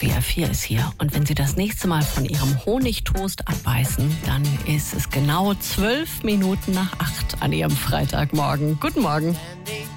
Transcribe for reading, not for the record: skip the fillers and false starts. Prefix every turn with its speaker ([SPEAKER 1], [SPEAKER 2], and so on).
[SPEAKER 1] SWR 4 ist hier. Und wenn Sie das nächste Mal von Ihrem Honigtoast abbeißen, dann ist es genau 12 Minuten nach 8 an Ihrem Freitagmorgen. Guten Morgen.